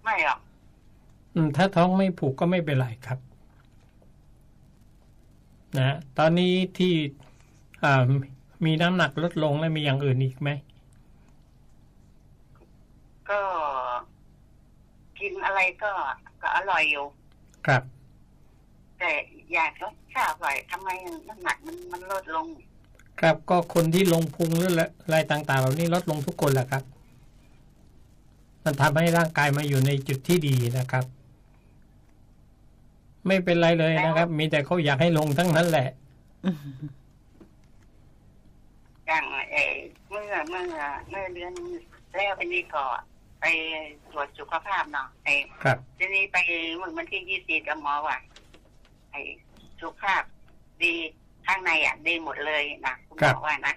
ไม่หรอกถ้าท้องไม่ผูกก็ไม่เป็นไรครับนะตอนนี้ที่มีน้ำหนักลดลงแล้วมีอย่างอื่นอีกไหมก็กินอะไรก็อร่อยอยู่ครับแต่อยากทราบว่าทำไมน้ำหนักมันลดลงครับก็คนที่ลงพุงหรืออะไรต่างๆเหล่านี้ลดลงทุกคนแหละครับมันทำให้ร่างกายมาอยู่ในจุดที่ดีนะครับไม่เป็นไรเลยนะครับมีแต่เขาอยากให้ลงทั้งนั้นแหละอย่างเมื่อเดือนแล้วอันนี้ก็ไปตรวจสุขภาพเนาะครับทีนี้ไปวันที่20กับหมอว่าสุขภาพดีข้างในดีหมดเลยนะคุณหมอว่านะ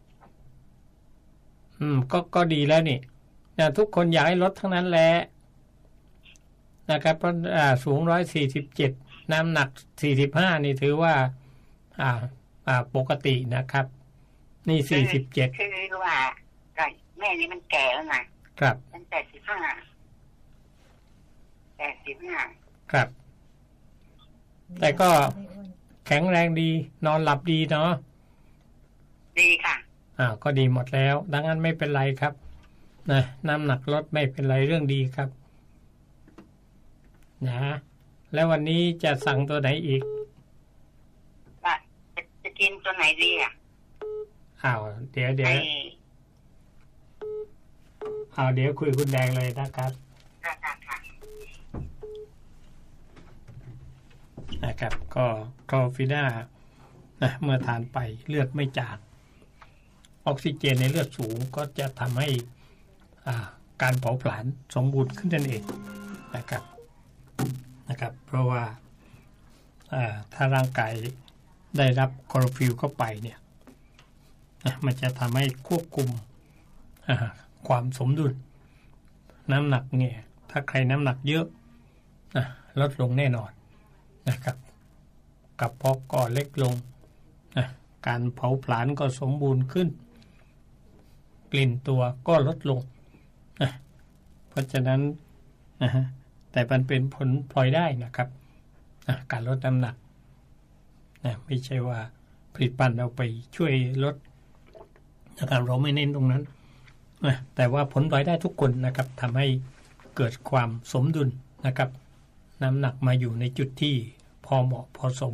ก็ดีแล้วนี่ทุกคนอยากให้ลดทั้งนั้นแหละนะครับเพราะสูง147น้ำหนัก45นี่ถือว่าปกตินะครับนี่47 คือว่าแม่นี่มันแก่แล้วนะครับมัน85 ครับแต่ก็แข็งแรงดีนอนหลับดีเนาะดีค่ะก็ดีหมดแล้วดังนั้นไม่เป็นไรครับนะน้ำหนักลดไม่เป็นไรเรื่องดีครับนะแล้ววันนี้จะสั่งตัวไหนอีกจะกินตัวไหนดีเดี๋ยวเดี๋ยวคุยคุณแดงเลยนะครับนะครับก็คลอฟิด้านะเมื่อทานไปเลือดไม่จางออกซิเจนในเลือดสูงก็จะทำให้การเผาผลาญสมบูรณ์ขึ้นนั่นเองนะครับเพราะว่าถ้าร่างกายได้รับคลอโรฟิลเข้าไปเนี่ยมันจะทำให้ควบคุมความสมดุลน้ำหนักเนี่ยถ้าใครน้ำหนักเยอะลดลงแน่นอนนะครับกระเพาะก็เล็กลงการเผาผลาญก็สมบูรณ์ขึ้นกลิ่นตัวก็ลดลงเพราะฉะนั้นแต่มันเป็นผลพลอยได้นะครับการลดน้ำหนักไม่ใช่ว่าผลิตภัณฑ์เอาไปช่วยลดนะครับเราไม่เน้นตรงนั้นแต่ว่าผลพลอยได้ทุกคนนะครับทำให้เกิดความสมดุลนะครับน้ำหนักมาอยู่ในจุดที่พอเหมาะพอสม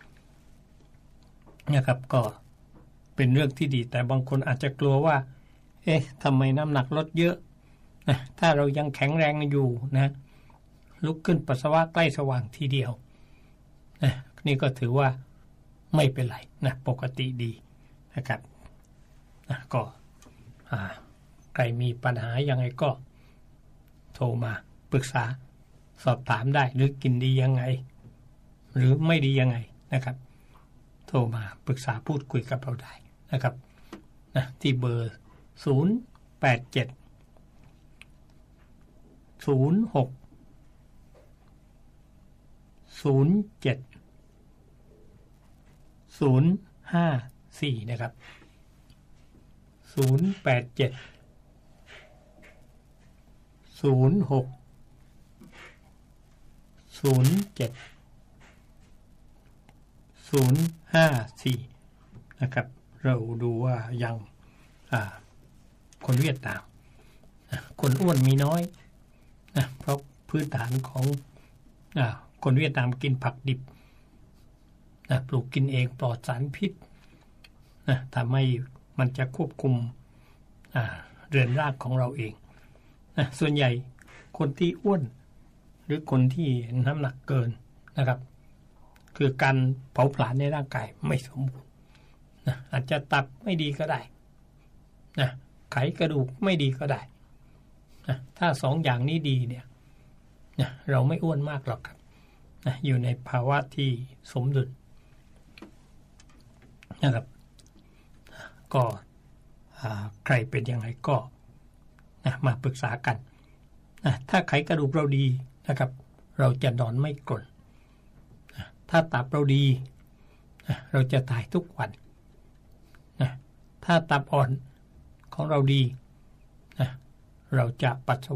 นะครับก็เป็นเรื่องที่ดีแต่บางคนอาจจะกลัวว่าทำไมน้ำหนักลดเยอะถ้าเรายังแข็งแรงอยู่นะลุกขึ้นปัสสาวะใกล้สว่างทีเดียวนี่ก็ถือว่าไม่เป็นไรนะปกติดีนะครับก็ใครมีปัญหายังไงก็โทรมาปรึกษาสอบถามได้หรือกินดียังไงหรือไม่ดียังไงนะครับโทรมาปรึกษาพูดคุยกับเราได้นะครับที่เบอร์087 06 07 054นะครับ087 06 07 054นะครับเราดูว่ายังคนเวียดนามคนอ้วนมีน้อยนะเพราะพื้นฐานของคนเวียดนามกินผักดิบนะปลูกกินเองปลอดสารพิษนะทำให้มันจะควบคุมเรือนร่างของเราเองนะส่วนใหญ่คนที่อ้วนหรือคนที่น้ำหนักเกินนะครับคือการเผาผลาญในร่างกายไม่สมบูรณ์นะอาจจะตับไม่ดีก็ได้นะไขกระดูกไม่ดีก็ได้นะถ้า2 อย่างนี้ดีเนี่ยนะเราไม่อ้วนมากหรอกครับนะอยู่ในภาวะที่สมดุลนะครับก็ใครเป็นยังไงก็นะมาปรึกษากันนะถ้าไขกระดูกเราดีนะครับเราจะนอนไม่กรนนะถ้าตับเราดีนะเราจะถ่ายทุกวันนะถ้าตับอ่อนของเราดีนะเราจะปัสสาวะ